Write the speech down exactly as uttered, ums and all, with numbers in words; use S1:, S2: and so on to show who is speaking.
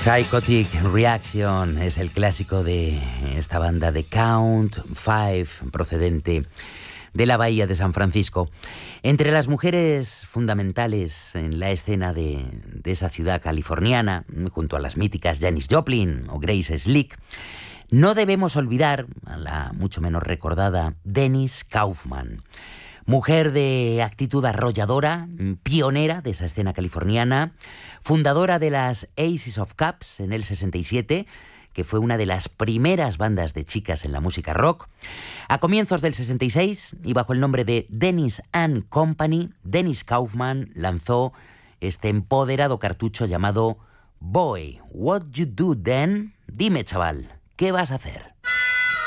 S1: Psychotic Reaction es el clásico de esta banda de Count Five, procedente de la bahía de San Francisco. Entre las mujeres fundamentales en la escena de, de esa ciudad californiana, junto a las míticas Janis Joplin o Grace Slick, no debemos olvidar a la mucho menos recordada Dennis Kaufman. Mujer de actitud arrolladora, pionera de esa escena californiana, fundadora de las Aces of Cups en el sesenta y siete, que fue una de las primeras bandas de chicas en la música rock. A comienzos del sesenta y seis, y bajo el nombre de Dennis and Company, Dennis Kaufman lanzó este empoderado cartucho llamado Boy, What You Do Then? Dime, chaval, ¿qué vas a hacer?